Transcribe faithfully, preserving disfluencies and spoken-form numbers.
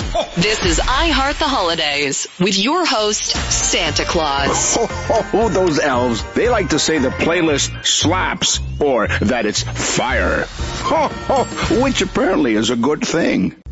This is I Heart the Holidays with your host, Santa Claus. Ho, ho, ho, those elves. They like to say the playlist slaps or that it's fire. Ho, ho, which apparently is a good thing.